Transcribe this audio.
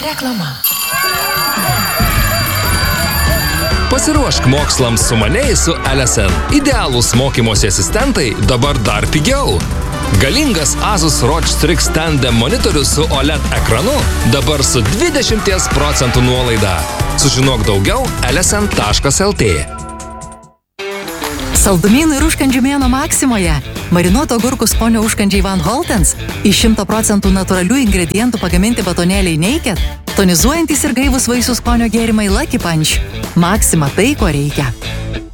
Reklama. Pasiruošk mokslams sumaniai su LSN. Idealūs mokymosi asistentai dabar dar pigiau. Galingas Asus ROG Strix Tandem monitorius su OLED ekranu dabar su 20% nuolaida. Sužinok daugiau lsn.lt. Saldumynų ir užkandžių mėnuo Maksimoje. Marinuoto agurkų skonio užkandžiai Van Holtens. Iš 100% natūralių ingredientų pagaminti batonėliai Naked. Tonizuojantis ir gaivus vaisių skonio gėrimai Lucky Punch. Maksima tai, ko reikia.